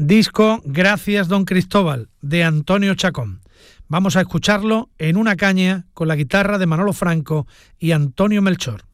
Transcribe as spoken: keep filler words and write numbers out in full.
Disco Gracias Don Cristóbal, de Antonio Chacón. Vamos a escucharlo en una caña con la guitarra de Manolo Franco y Antonio Melchor.